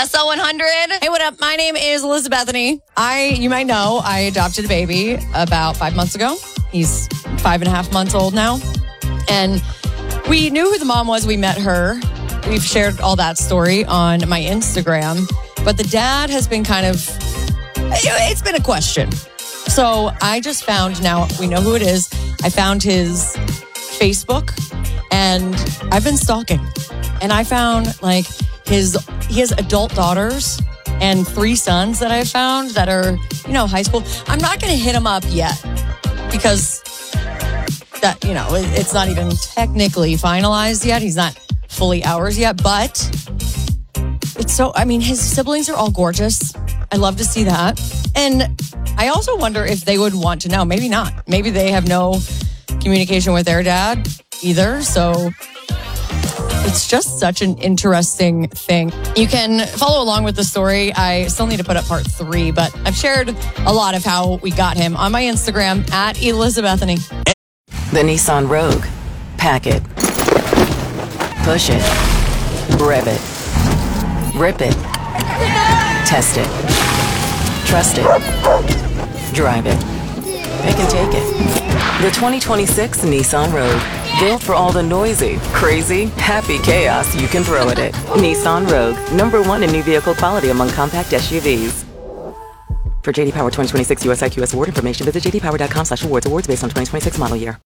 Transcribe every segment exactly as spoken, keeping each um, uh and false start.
S L one hundred. Hey, what up? My name is Elizabethany. I, you might know, I adopted a baby about five months ago. He's five and a half months old now. And we knew who the mom was. We met her. We've shared all that story on my Instagram. But the dad has been kind of, it's been a question. So I just found, now we know who it is. I found his Facebook and I've been stalking. And I found like his, he has adult daughters and three sons that I found that are, you know, high school. I'm not going to hit him up yet because that, you know, it's not even technically finalized yet. He's not fully ours yet, but it's so, I mean, his siblings are all gorgeous. I love to see that. And I also wonder if they would want to know. Maybe not. Maybe they have no communication with their dad either. So it's just such an interesting thing. You can follow along with the story. I still need to put up part three, but I've shared a lot of how we got him on my Instagram at Elizabethany. The Nissan Rogue. Pack it. Push it. Rev it. Rip it. Test it. Trust it. Drive it. Pick and take it. The twenty twenty-six Nissan Rogue. Built for all the noisy, crazy, happy chaos you can throw at it. Nissan Rogue. Number one in new vehicle quality among compact S U Vs. For J D Power twenty twenty-six U S I Q S award information, visit j d power dot com slash awards. Awards based on twenty twenty-six model year.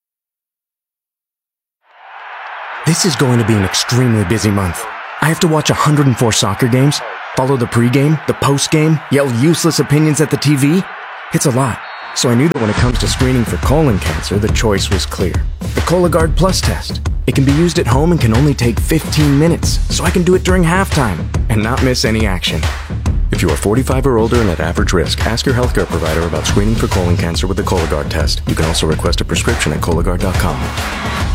This is going to be an extremely busy month. I have to watch one hundred four soccer games, follow the pregame, the postgame, yell useless opinions at the T V. It's a lot. So I knew that when it comes to screening for colon cancer, the choice was clear. The Cologuard Plus test. It can be used at home and can only take fifteen minutes, so I can do it during halftime and not miss any action. If you are forty-five or older and at average risk, ask your healthcare provider about screening for colon cancer with the Cologuard test. You can also request a prescription at Cologuard dot com.